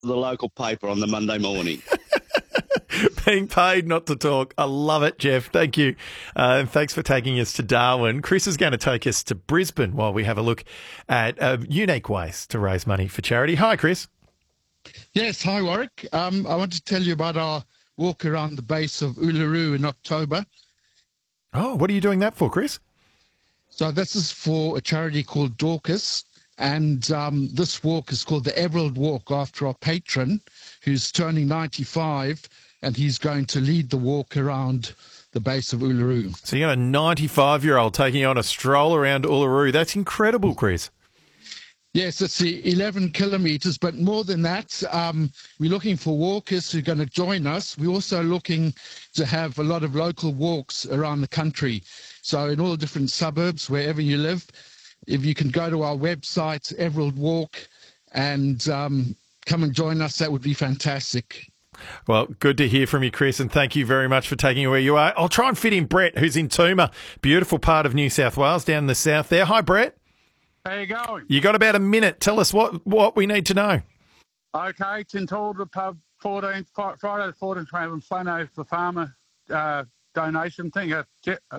the local paper on the Monday morning. Being paid not to talk. I love it, Jeff. Thank you. And thanks for taking us to Darwin. Chris is going to take us to Brisbane while we have a look at unique ways to raise money for charity. Hi, Chris. Yes, hi Warwick. I want to tell you about our walk around the base of Uluru in October. Oh, what are you doing that for, Chris? So this is for a charity called Dorcas, and this walk is called the Emerald Walk after our patron, who's turning 95, and he's going to lead the walk around the base of Uluru. So you got a 95-year-old taking on a stroll around Uluru. That's incredible, Chris. Yes, it's the 11 kilometres, but more than that, we're looking for walkers who are going to join us. We're also looking to have a lot of local walks around the country. So in all different suburbs, wherever you live, if you can go to our website, Emerald Walk, and come and join us, that would be fantastic. Well, good to hear from you, Chris, and thank you very much for taking it where you are. I'll try and fit in Brett, who's in Tooma, beautiful part of New South Wales, down in the south there. Hi, Brett. How you going? You got about a minute. Tell us what we need to know. Okay, Tintalda Pub, Friday the 14th, we're having Flano for Farmer donation thing, a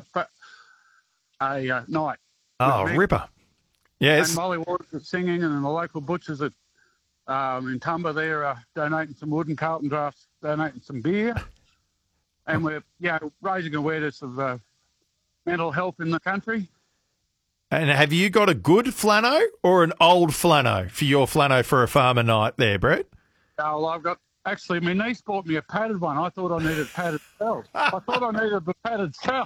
night. Oh, ripper. Yes. And Molly Waters is singing, and then the local butchers in Tumba there are donating some wood, and Carlton Drafts donating some beer. And we're raising awareness of mental health in the country. And have you got a good flano or an old flano for your flano for a farmer night there, Brett? Oh, well, actually, my niece bought me a padded one. I thought I needed padded cells. I thought I needed the padded cell.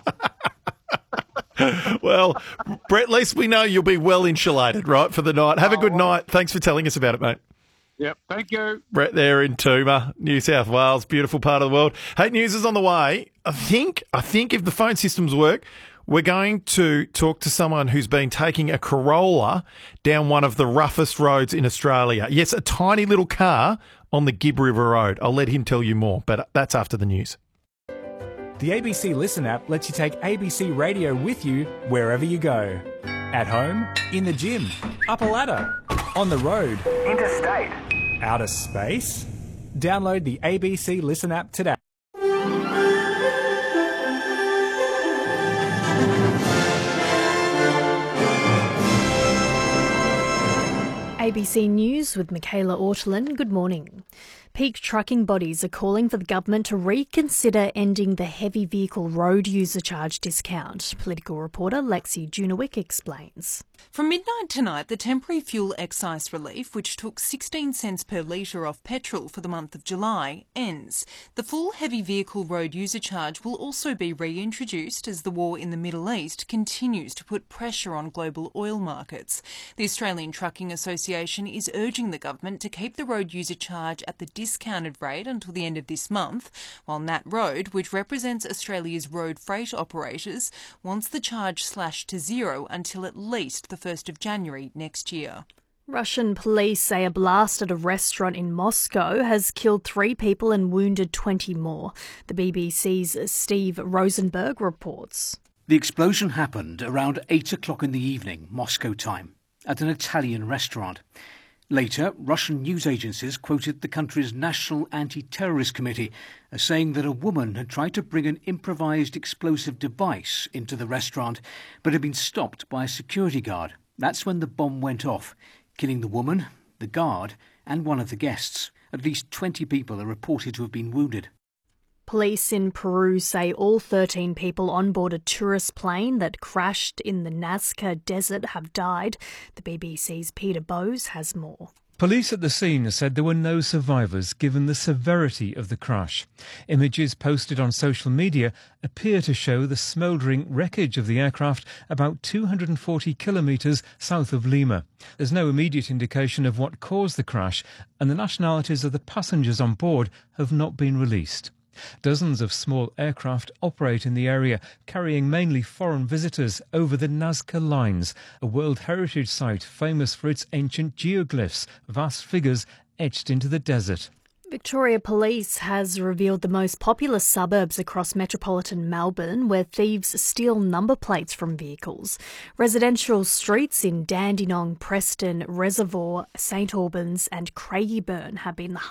Well, Brett, at least we know you'll be well insulated, right, for the night. Have a good night. Thanks for telling us about it, mate. Yep, thank you. Brett there in Tooma, New South Wales, beautiful part of the world. Hey, news is on the way. I think if the phone systems work, we're going to talk to someone who's been taking a Corolla down one of the roughest roads in Australia. Yes, a tiny little car on the Gibb River Road. I'll let him tell you more, but that's after the news. The ABC Listen app lets you take ABC Radio with you wherever you go. At home, in the gym, up a ladder, on the road, interstate, outer space. Download the ABC Listen app today. ABC News with Michaela Ortolin. Good morning. Peak trucking bodies are calling for the government to reconsider ending the heavy vehicle road user charge discount. Political reporter Lexi Junowick explains. From midnight tonight, the temporary fuel excise relief, which took 16 cents per litre off petrol for the month of July, ends. The full heavy vehicle road user charge will also be reintroduced as the war in the Middle East continues to put pressure on global oil markets. The Australian Trucking Association is urging the government to keep the road user charge at the discounted rate until the end of this month, while Nat Road, which represents Australia's road freight operators, wants the charge slashed to zero until at least the 1st of January next year. Russian police say a blast at a restaurant in Moscow has killed 3 people and wounded 20 more. The BBC's Steve Rosenberg reports. The explosion happened around 8 o'clock in the evening, Moscow time, at an Italian restaurant. Later, Russian news agencies quoted the country's National Anti-Terrorist Committee as saying that a woman had tried to bring an improvised explosive device into the restaurant but had been stopped by a security guard. That's when the bomb went off, killing the woman, the guard and one of the guests. At least 20 people are reported to have been wounded. Police in Peru say all 13 people on board a tourist plane that crashed in the Nazca Desert have died. The BBC's Peter Bowes has more. Police at the scene said there were no survivors given the severity of the crash. Images posted on social media appear to show the smouldering wreckage of the aircraft about 240 kilometres south of Lima. There's no immediate indication of what caused the crash, and the nationalities of the passengers on board have not been released. Dozens of small aircraft operate in the area, carrying mainly foreign visitors over the Nazca Lines, a World Heritage Site famous for its ancient geoglyphs, vast figures etched into the desert. Victoria Police has revealed the most popular suburbs across metropolitan Melbourne where thieves steal number plates from vehicles. Residential streets in Dandenong, Preston, Reservoir, St Albans and Craigieburn have been the